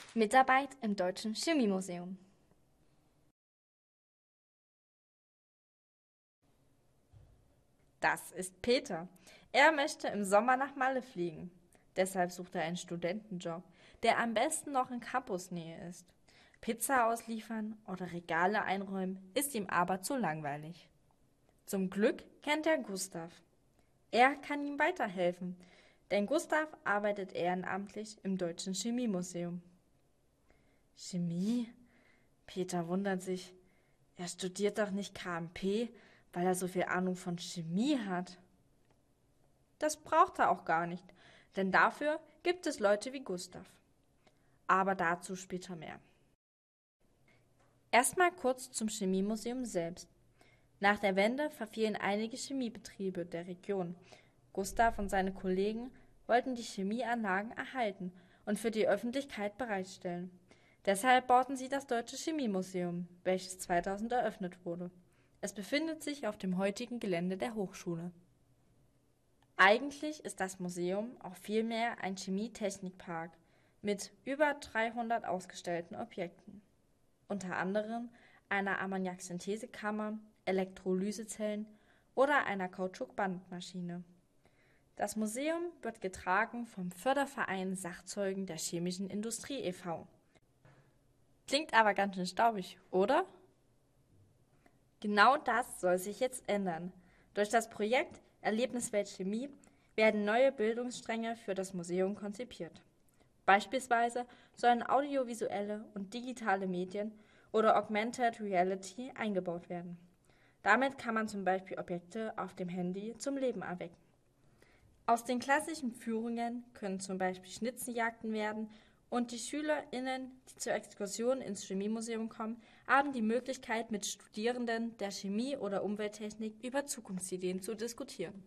Mitarbeit im Deutschen Chemiemuseum. Das ist Peter. Er möchte im Sommer nach Malle fliegen. Deshalb sucht er einen Studentenjob, der am besten noch in Campusnähe ist. Pizza ausliefern oder Regale einräumen ist ihm aber zu langweilig. Zum Glück kennt er Gustav. Er kann ihm weiterhelfen, denn Gustav arbeitet ehrenamtlich im Deutschen Chemiemuseum. Chemie? Peter wundert sich. Er studiert doch nicht KMP, weil er so viel Ahnung von Chemie hat. Das braucht er auch gar nicht, denn dafür gibt es Leute wie Gustav. Aber dazu später mehr. Erstmal kurz zum Chemiemuseum selbst. Nach der Wende verfielen einige Chemiebetriebe der Region. Gustav und seine Kollegen wollten die Chemieanlagen erhalten und für die Öffentlichkeit bereitstellen. Deshalb bauten sie das Deutsche Chemiemuseum, welches 2000 eröffnet wurde. Es befindet sich auf dem heutigen Gelände der Hochschule. Eigentlich ist das Museum auch vielmehr ein Chemietechnikpark mit über 300 ausgestellten Objekten. Unter anderem einer Ammoniaksynthesekammer, Elektrolysezellen oder einer Kautschukbandmaschine. Das Museum wird getragen vom Förderverein Sachzeugen der chemischen Industrie e.V. Klingt aber ganz schön staubig, oder? Genau das soll sich jetzt ändern. Durch das Projekt Erlebniswelt Chemie werden neue Bildungsstränge für das Museum konzipiert. Beispielsweise sollen audiovisuelle und digitale Medien oder Augmented Reality eingebaut werden. Damit kann man zum Beispiel Objekte auf dem Handy zum Leben erwecken. Aus den klassischen Führungen können zum Beispiel Schnitzeljagden werden und die SchülerInnen, die zur Exkursion ins Chemiemuseum kommen, haben die Möglichkeit, mit Studierenden der Chemie- oder Umwelttechnik über Zukunftsideen zu diskutieren.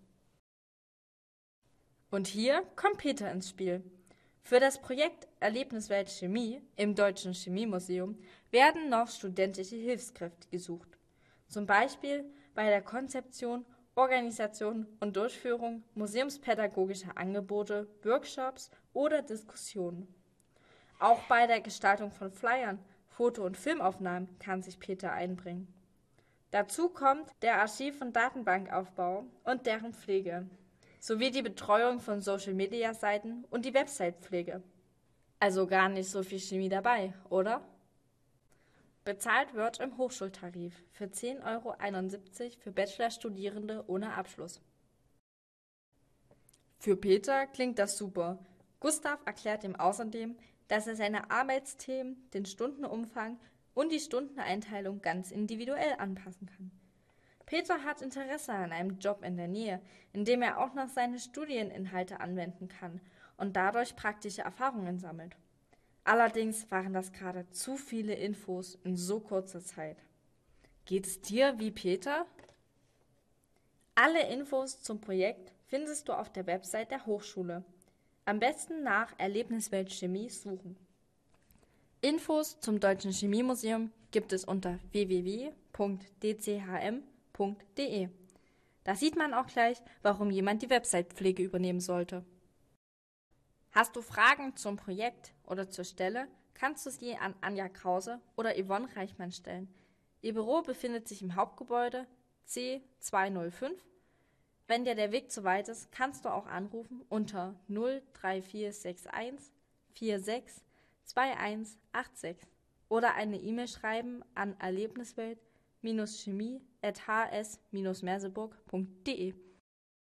Und hier kommt Peter ins Spiel. Für das Projekt Erlebniswelt Chemie im Deutschen Chemiemuseum werden noch studentische Hilfskräfte gesucht. Zum Beispiel bei der Konzeption, Organisation und Durchführung museumspädagogischer Angebote, Workshops oder Diskussionen. Auch bei der Gestaltung von Flyern, Foto- und Filmaufnahmen kann sich Peter einbringen. Dazu kommt der Archiv- und Datenbankaufbau und deren Pflege, sowie die Betreuung von Social-Media-Seiten und die Website-Pflege. Also gar nicht so viel Chemie dabei, oder? Bezahlt wird im Hochschultarif für 10,71 € für Bachelorstudierende ohne Abschluss. Für Peter klingt das super. Gustav erklärt ihm außerdem, dass er seine Arbeitsthemen, den Stundenumfang und die Stundeneinteilung ganz individuell anpassen kann. Peter hat Interesse an einem Job in der Nähe, in dem er auch noch seine Studieninhalte anwenden kann und dadurch praktische Erfahrungen sammelt. Allerdings waren das gerade zu viele Infos in so kurzer Zeit. Geht es dir wie Peter? Alle Infos zum Projekt findest du auf der Website der Hochschule. Am besten nach Erlebniswelt Chemie suchen. Infos zum Deutschen Chemiemuseum gibt es unter www.dchm.de. Da sieht man auch gleich, warum jemand die Website-Pflege übernehmen sollte. Hast du Fragen zum Projekt oder zur Stelle, kannst du sie an Anja Krause oder Yvonne Reichmann stellen. Ihr Büro befindet sich im Hauptgebäude C205. Wenn dir der Weg zu weit ist, kannst du auch anrufen unter 03461 46 2186 oder eine E-Mail schreiben an erlebniswelt-chemie@hs-merseburg.de.